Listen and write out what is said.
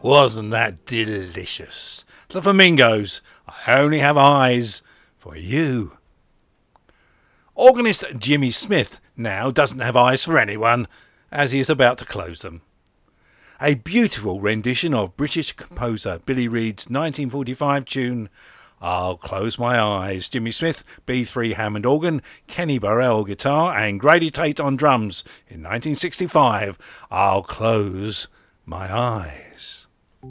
Wasn't that delicious? The Flamingos, I only have eyes for you. Organist Jimmy Smith now doesn't have eyes for anyone, as he is about to close them. A beautiful rendition of British composer Billy Reed's 1945 tune, I'll Close My Eyes. Jimmy Smith, B3 Hammond organ, Kenny Burrell guitar and Grady Tate on drums in 1965. I'll Close My Eyes.